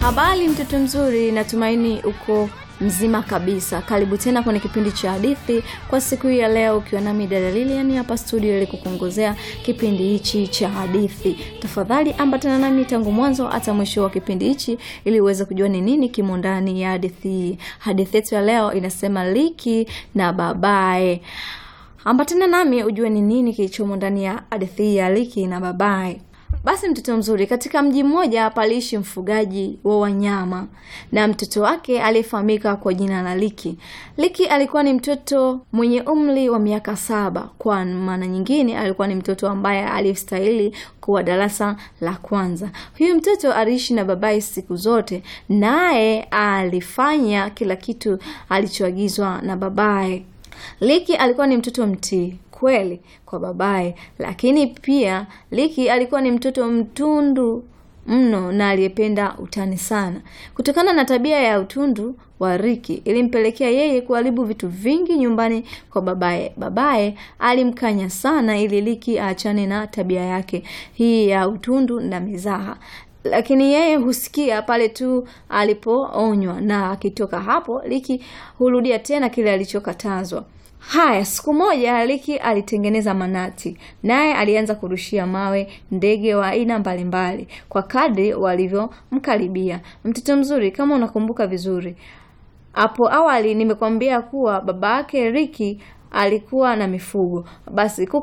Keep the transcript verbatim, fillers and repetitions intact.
Habari mtoto mzuri, natumaini uko mzima kabisa. Karibu tena kwenye kipindi cha hadithi kwa siku hii ya leo, ukiwa nami dada Lilian hapa studio ili kukongozea kipindi hichi cha hadithi. Tafadhali ambatana nami tangu mwanzo hata mwisho wa kipindi hichi ili uweze kujua ni nini kimo ndani ya hadithi. Hadithi yetu ya leo inasema Liki na babaye. Ambatana nami ujue ni nini kilichomo ndani ya hadithi ya Liki na babaye. Basi mtoto mzuri, katika mji mmoja paliishi mfugaji wa wanyama na mtoto wake aliyefahamika kwa jina la Liki. Liki alikuwa ni mtoto mwenye umri wa miaka saba, kwa maana nyingine alikuwa ni mtoto ambaye alistahili kuwa darasa la kwanza. Huyu mtoto aliishi na babaye siku zote, naye alifanya kila kitu alichoagizwa na babaye. Liki alikuwa ni mtoto mtii kweli kwa babaye, lakini pia Liki alikuwa ni mtoto mtundu mno na aliyependa utani sana. Kutokana na tabia ya utundu wa Liki ilimpelekea yeye kuharibu vitu vingi nyumbani kwa babaye. Babaye alimkanya sana ili Liki aachane na tabia yake hii ya utundu na mizaha, lakini yeye husikia pale tu alipoonywa, na akitoka hapo Liki hurudia tena kile alichokatazwa. Haya, siku moja Liki alitengeneza manati, naye alianza kurushia mawe ndege wa aina mbalimbali kwa kadri walivyomkaribia. Mtoto mzuri, kama unakumbuka vizuri, hapo awali nimekwambia kuwa babake Liki alikuwa na mifugo. Basi